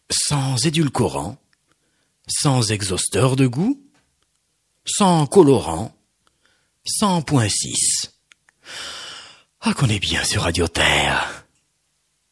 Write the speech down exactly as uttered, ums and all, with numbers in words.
sans édulcorant, sans exhausteur de goût, sans colorant, sans point six. Ah, qu'on est bien sur Radio Terre.